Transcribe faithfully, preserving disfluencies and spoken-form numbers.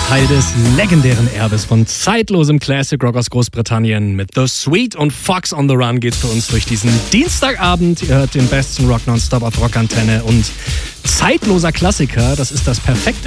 Teil des legendären Erbes von zeitlosem Classic Rock aus Großbritannien. Mit The Sweet und Fox on the Run geht's für uns durch diesen Dienstagabend. Ihr hört den besten Rock nonstop auf Rockantenne und zeitloser Klassiker. Das ist das perfekte